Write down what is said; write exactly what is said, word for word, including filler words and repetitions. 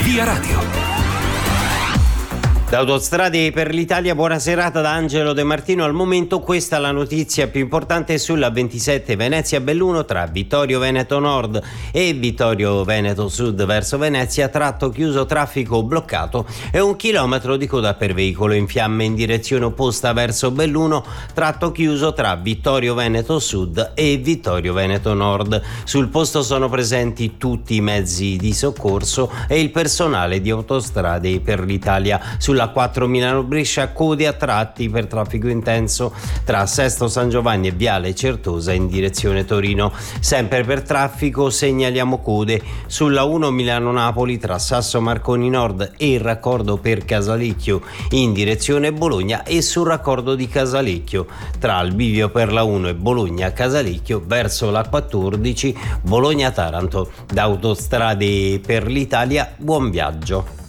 Via Radio. Da Autostrade per l'Italia, buona serata da Angelo De Martino. Al momento questa è la notizia più importante sulla ventisette Venezia-Belluno tra Vittorio Veneto Nord e Vittorio Veneto Sud verso Venezia, tratto chiuso, traffico bloccato e un chilometro di coda per veicolo in fiamme in direzione opposta verso Belluno, tratto chiuso tra Vittorio Veneto Sud e Vittorio Veneto Nord. Sul posto sono presenti tutti i mezzi di soccorso e il personale di Autostrade per l'Italia. Sulla quattro Milano-Brescia, code a tratti per traffico intenso tra Sesto San Giovanni e Viale Certosa in direzione Torino. Sempre per traffico segnaliamo code sulla uno Milano-Napoli tra Sasso Marconi Nord e il raccordo per Casalecchio in direzione Bologna e sul raccordo di Casalecchio tra il bivio per la uno e Bologna Casalecchio verso la quattordici Bologna-Taranto. Da Autostrade per l'Italia, buon viaggio.